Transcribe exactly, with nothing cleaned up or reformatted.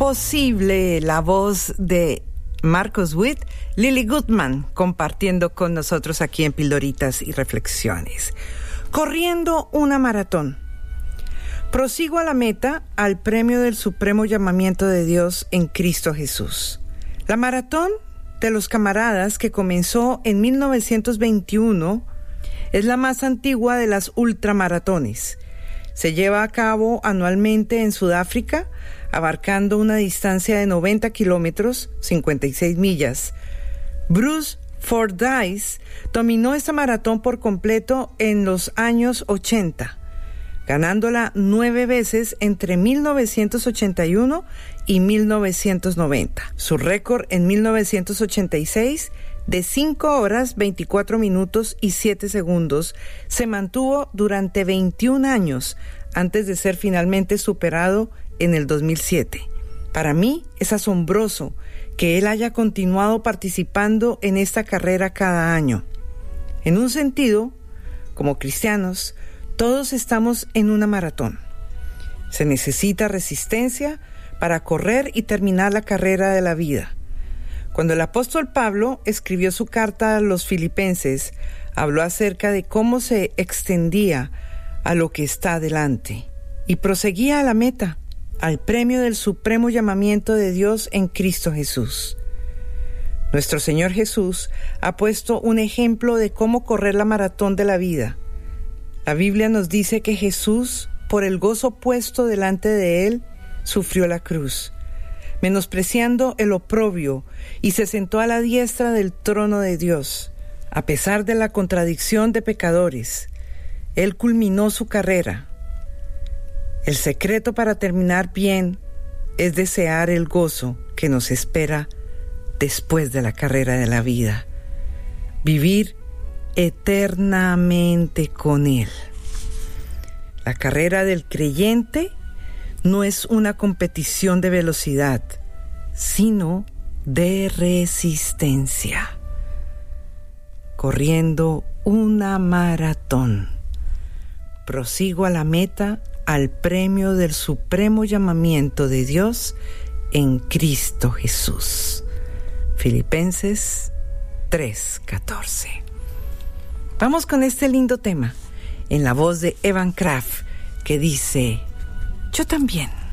imposible, la voz de Marcos Witt, Lily Goodman, compartiendo con nosotros aquí en Pildoritas y Reflexiones. Corriendo una maratón. Prosigo a la meta, al premio del supremo llamamiento de Dios en Cristo Jesús. La maratón de los camaradas, que comenzó en mil novecientos veintiuno, es la más antigua de las ultramaratones. Se lleva a cabo anualmente en Sudáfrica, abarcando una distancia de noventa kilómetros, cincuenta y seis millas. Bruce Fordyce dominó esta maratón por completo en los años ochenta, ganándola nueve veces entre mil novecientos ochenta y uno y mil novecientos noventa. Su récord en mil novecientos ochenta y seis, de cinco horas, veinticuatro minutos y siete segundos, se mantuvo durante veintiún años antes de ser finalmente superado en el dos mil siete. Para mí es asombroso que él haya continuado participando en esta carrera cada año. En un sentido, como cristianos, todos estamos en una maratón. Se necesita resistencia para correr y terminar la carrera de la vida. Cuando el apóstol Pablo escribió su carta a los filipenses, habló acerca de cómo se extendía a lo que está adelante y proseguía a la meta, al premio del supremo llamamiento de Dios en Cristo Jesús. Nuestro Señor Jesús ha puesto un ejemplo de cómo correr la maratón de la vida. La Biblia nos dice que Jesús, por el gozo puesto delante de él, sufrió la cruz, menospreciando el oprobio, y se sentó a la diestra del trono de Dios. A pesar de la contradicción de pecadores, él culminó su carrera. El secreto para terminar bien es desear el gozo que nos espera después de la carrera de la vida. Vivir eternamente con él. La carrera del creyente no es una competición de velocidad, sino de resistencia. Corriendo una maratón, prosigo a la meta, al premio del supremo llamamiento de Dios en Cristo Jesús. Filipenses tres catorce. Vamos con este lindo tema, en la voz de Evan Craft, que dice: yo también.